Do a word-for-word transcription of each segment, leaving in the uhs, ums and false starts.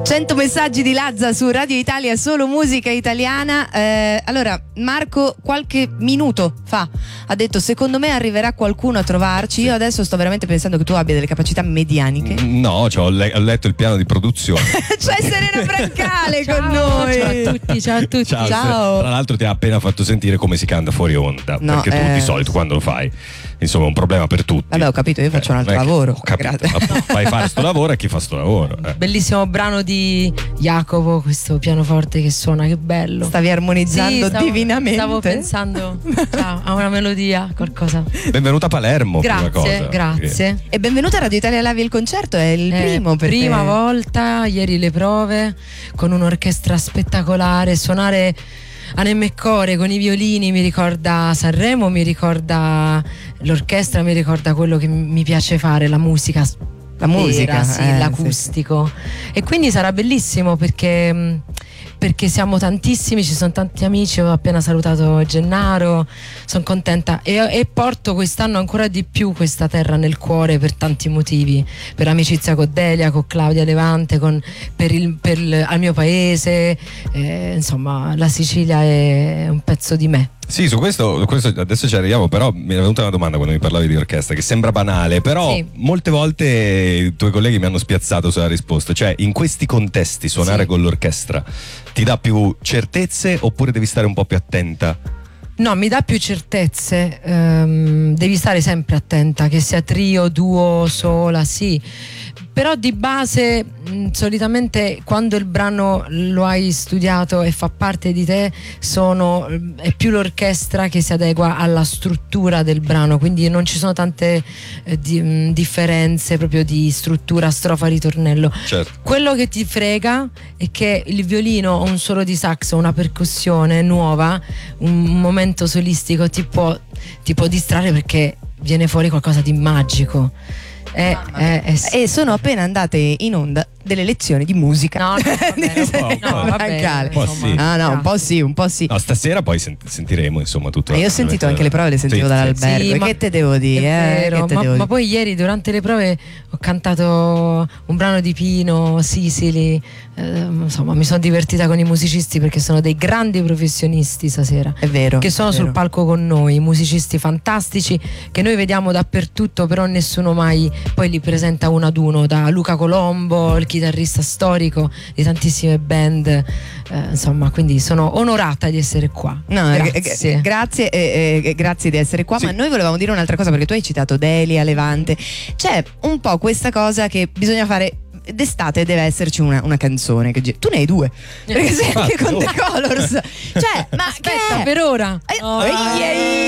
cento messaggi di Lazza su Radio Italia, solo musica italiana. Eh, allora, Marco qualche minuto fa ha detto: secondo me arriverà qualcuno a trovarci. Io adesso sto veramente pensando che tu abbia delle capacità medianiche. No, cioè, ho, le- ho letto il piano di produzione. C'è Serena Brancale con noi. Ciao a tutti, ciao a tutti. Ciao. Ciao. Tra l'altro ti ha appena fatto sentire come si canta fuori onda, No, perché tu eh, di solito quando lo fai, insomma, è un problema per tutti. Vabbè, ho capito, io faccio un altro non è che- lavoro. Ho capito, Grazie. ma fai fare sto lavoro a chi fa sto lavoro. eh. Bellissimo brano di Jacopo, questo pianoforte che suona, che bello. Stavi armonizzando Sì, stavo- divinamente. Stavo pensando ciao, a una melodia, qualcosa. Benvenuta a Palermo, prima Grazie, cosa. grazie. E benvenuta a Radio Italia Live, il concerto è il Eh, primo per prima te. volta, ieri le prove con un'orchestra spettacolare, suonare a Nemmecore con i violini mi ricorda Sanremo, mi ricorda l'orchestra, mi ricorda quello che mi piace fare, la musica. La musica, vera, sì, eh, l'acustico. E quindi sarà bellissimo perché mh, perché siamo tantissimi, ci sono tanti amici, ho appena salutato Gennaro, sono contenta e, e porto quest'anno ancora di più questa terra nel cuore per tanti motivi, per amicizia con Delia, con Claudia Levante, con, per il, per il, al mio paese, eh, insomma la Sicilia è un pezzo di me. Sì, su questo, questo adesso ci arriviamo, però mi è venuta una domanda quando mi parlavi di orchestra che sembra banale, però Sì. molte volte i tuoi colleghi mi hanno spiazzato sulla risposta, cioè in questi contesti suonare Sì. con l'orchestra ti dà più certezze oppure devi stare un po' più attenta? No, mi dà più certezze, ehm, devi stare sempre attenta, che sia trio, duo, sola, sì. Però di base mh, solitamente quando il brano lo hai studiato e fa parte di te sono, è più l'orchestra che si adegua alla struttura del brano, quindi non ci sono tante eh, di, mh, differenze proprio di struttura, strofa, ritornello. Certo. Quello che ti frega è che il violino o un solo di sax o una percussione nuova, un momento solistico ti può, ti può distrarre perché viene fuori qualcosa di magico. Eh, eh, eh, sì. E sono appena andate in onda delle lezioni di musica. No, no, va bene, un po', un po'. no, va bene, Brancale. Un po' insomma, sì. Ah, no, un po' grazie. sì, un po' sì. No, stasera poi sent- sentiremo insomma tutto. Ma io ho sentito anche le prove, le sentivo Sì, dall'albergo. Sì, E ma- che te devo È dire? eh? vero, Che te ma, devo ma dire? poi ieri durante le prove ho cantato un brano di Pino, Sisili, eh, insomma mi sono divertita con i musicisti perché sono dei grandi professionisti stasera. È vero. Che sono è sul vero. palco con noi, musicisti fantastici che noi vediamo dappertutto, però nessuno mai poi li presenta uno ad uno, da Luca Colombo, il chitarrista storico di tantissime band, eh, insomma, quindi sono onorata di essere qua. No, eh, grazie. eh, grazie, eh, eh, grazie di essere qua. Sì. Ma noi volevamo dire un'altra cosa, perché tu hai citato Delia, Levante. C'è un po' questa cosa che bisogna fare. D'estate deve esserci una, una canzone che gi- tu ne hai due, perché sei anche Infatti, con The oh. Colors, cioè, ma Aspetta, che è? per ora. Eh, Oh. ehi,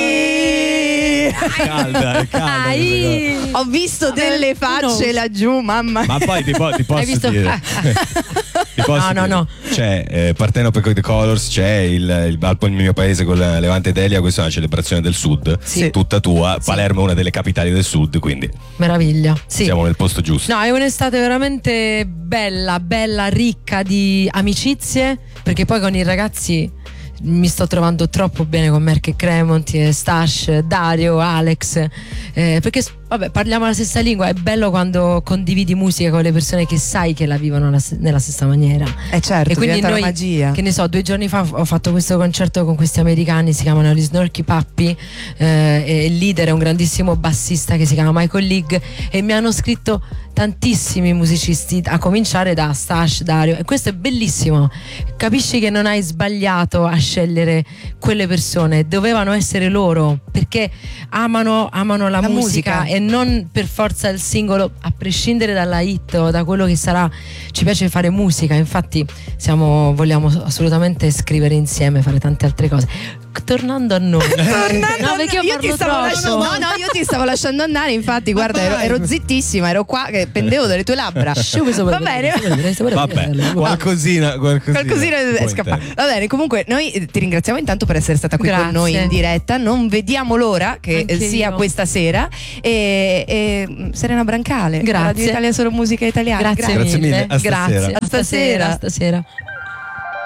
ehi. È calda, è calda Ai. questa cosa. Ho visto delle facce knows? laggiù, mamma. Ma poi ti, po- ti posso visto? dire ti posso No, no, dire. no. C'è eh, Partenope con The Colors, c'è il, il Alpo il mio paese con la Levante e Delia, questa è una celebrazione del sud, Sì. tutta tua. Palermo è una delle capitali del sud, quindi Meraviglia. Sì. siamo nel posto giusto. No, è un'estate veramente bella, bella, ricca di amicizie, perché poi con i ragazzi mi sto trovando troppo bene con Merck e Cremont, e Stash, Dario, Alex, eh, perché vabbè, parliamo la stessa lingua, è bello quando condividi musica con le persone che sai che la vivono la- nella stessa maniera. Eh certo, E quindi diventa noi, una magia. che ne so, due giorni fa ho fatto questo concerto con questi americani, si chiamano gli Snorky Puppy, eh, e il leader è un grandissimo bassista che si chiama Michael League, e mi hanno scritto tantissimi musicisti, a cominciare da Stash, Dario, e questo è bellissimo. Capisci che non hai sbagliato a scegliere quelle persone, dovevano essere loro, perché amano, amano la, La musica, musica. e non per forza il singolo, a prescindere dalla hit o da quello che sarà. Ci piace fare musica, infatti siamo, vogliamo assolutamente scrivere insieme, fare tante altre cose. Tornando a noi, Tornando no, perché io io ti parlo stavo troppo. lasciando, no, no, io ti stavo lasciando andare, infatti, guarda, ero, ero zittissima, ero qua che pendevo dalle tue labbra. Va bene. Vabbè, qualcosina, qualcosina, Qualcosina è può scappato. intendere. Va bene, comunque noi eh, ti ringraziamo intanto per essere stata qui Grazie. con noi in diretta. Non vediamo l'ora che Anche eh, sia io. questa sera. E, e mm, Serena Brancale, Grazie. Radio Italia, solo musica italiana. Grazie, Grazie mille, mille, a stasera. grazie, A stasera. a stasera.